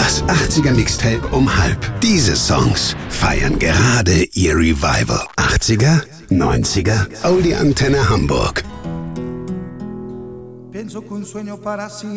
Das 80er Mixtape um halb. Diese Songs feiern gerade ihr Revival. 80er, 90er, Oldie Antenne Hamburg. Pienso que un sueño para siempre.